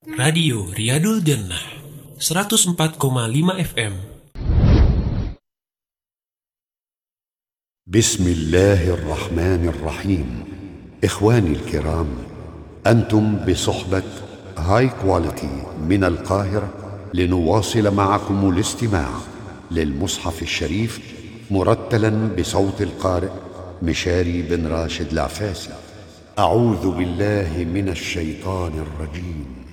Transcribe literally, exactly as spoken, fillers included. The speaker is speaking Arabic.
Radio Riyadul Jannah seratus empat koma lima F M. بسم الله الرحمن الرحيم. إخواني الكرام، أنتم بصحبة هاي كواليتي من القاهرة لنواصل معكم الاستماع للمصحف الشريف مرتلا بصوت القارئ مشاري بن راشد العفاسي. أعوذ بالله من الشيطان الرجيم.